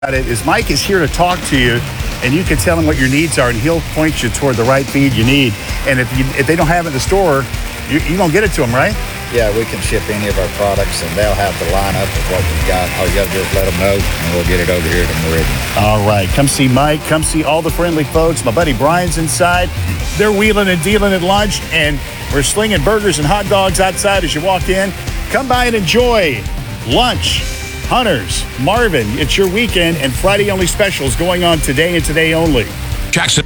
about it is Mike is here to talk to you, and you can tell him what your needs are, and he'll point you toward the right feed you need. And if they don't have it in the store, you gonna get it to them, right? Yeah, we can ship any of our products, and they'll have the lineup of what we've got. All you got to do is let them know, and we'll get it over here to Meridian. All right, come see Mike. Come see all the friendly folks. My buddy Brian's inside. They're wheeling and dealing at lunch, and we're slinging burgers and hot dogs outside as you walk in. Come by and enjoy lunch. Hunters, Marvin, it's your weekend, and Friday only specials going on today and today only. Jackson.